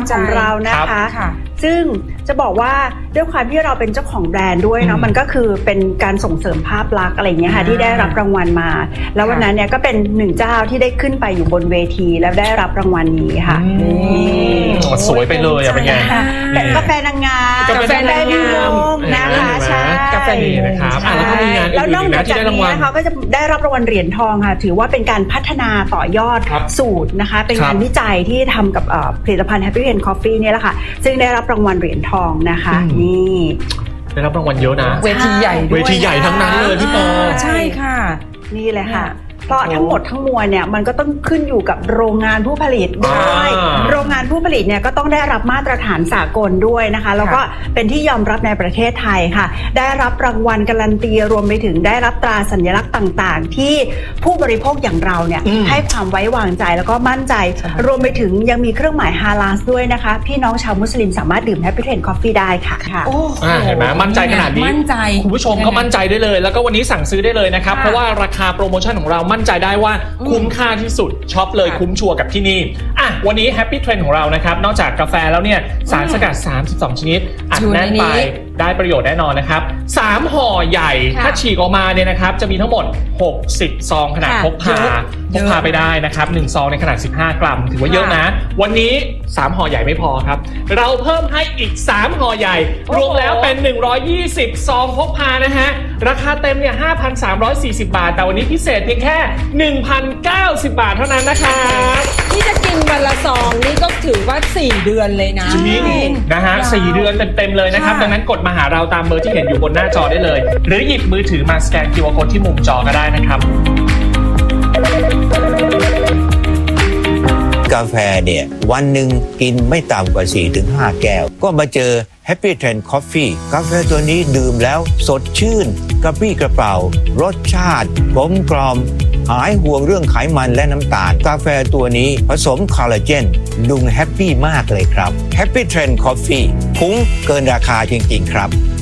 ของเรานะคะซึ่งจะบอกว่าด้วยความที่เราเป็นเจ้าของแบรนด์ด้วยเนาะมันก็คือเป็นการส่งเสริมภาพลักษณ์อะไรอย่างเงี้ยค่ะที่ได้รับรางวัลมาแล้ววันนั้นเนี่ยก็เป็นหนึ่งเจ้าที่ได้ขึ้นไปอยู่บนเวทีแล้วได้รับรางวัลนี้ค่ะสวยไปเลยอะเป็นไงเป็นกาแฟนางงามกาแฟนางงามนะคะใช่กาแฟดีนะครับแล้วก็มีงานแล้วนอกจากนี้นะคะก็จะได้รับรางวัลเหรียญทองค่ะถือว่าเป็นการพัฒนาต่อยอดสูตรนะคะเป็นงานวิจัยที่ทำกับผลิตภัณฑ์ Happy Trend Coffee เนี่ยแหละค่ะซึ่งได้รับรางวัลเหรียญทองนะคะนี่ได้รับรางวัลเยอะนะเวทีใหญ่ด้วยเวทีใหญ่ทั้งนั้นเลยพี่ปอใช่ค่ะนี่เลยค่ะเพราะทั้งหมดทั้งมวลเนี่ยมันก็ต้องขึ้นอยู่กับโรงงานผู้ผลิตด้วยโรงงานผู้ผลิตเนี่ยก็ต้องได้รับมาตรฐานสากลด้วยนะคะแล้วก็เป็นที่ยอมรับในประเทศไทยค่ะได้รับรางวัลการันตีรวมไปถึงได้รับตราสัญลักษณ์ต่างๆที่ผู้บริโภคอย่างเราเนี่ยให้ความไว้วางใจแล้วก็มั่นใจรวมไปถึงยังมีเครื่องหมายฮาลาลด้วยนะคะพี่น้องชาวมุสลิมสามารถดื่ม Happy Trend Coffee ได้ค่ะเห็นไหมมั่นใจขนาดนี้คุณผู้ชมก็มั่นใจได้เลยแล้วก็วันนี้สั่งซื้อได้เลยนะครับเพราะว่าราคาโปรโมชั่นของเรามั่นใจได้ว่าคุ้มค่าที่สุดช็อปเลยคุ้มชัวร์กับที่นี่วันนี้ Happy Trend ของเรานะครับนอกจากกาแฟแล้วเนี่ยสารสกัด32ชนิดอัดแน่นไปได้ประโยชน์แน่นอนนะครับ3ห่อใหญ่ถ้าฉีกออกมาเนี่ยนะครับจะมีทั้งหมด60ซองขนาดพกพาไปได้นะครับ1ซองในขนาด15กรัมถือว่าเยอะนะวันนี้3ห่อใหญ่ไม่พอครับเราเพิ่มให้อีก3ห่อใหญ่รวมแล้วเป็น120ซองพกพานะฮะราคาเต็มเนี่ย 5,340 บาทแต่วันนี้พิเศษเพียงแค่ 1,090 บาทเท่านั้นนะครับที่จะกินวันละซองนี่ก็ถือว่า4เดือนเลยนะจริงนะฮะ4เดือนเต็มๆเลยนะครับดังนั้นกดมาหาเราตามเบอร์ที่เห็นอยู่บนหน้าจอได้เลยหรือหยิบมือถือมาสแกน QR Code ที่มุมจอก็ได้นะครับกาแฟเนี่ยวันหนึ่งกินไม่ต่ำกว่า 4-5 แก้วก็มาเจอ Happy Trend Coffee กาแฟตัวนี้ดื่มแล้วสดชื่นกระปรี้กระเป๋ารสชาติกลมกล่อมหายห่วงเรื่องไขมันและน้ำตาลกาแฟตัวนี้ผสมคอลลาเจนลุงแฮปปี้มากเลยครับ Happy Trend Coffee คุ้มเกินราคาจริงๆครับ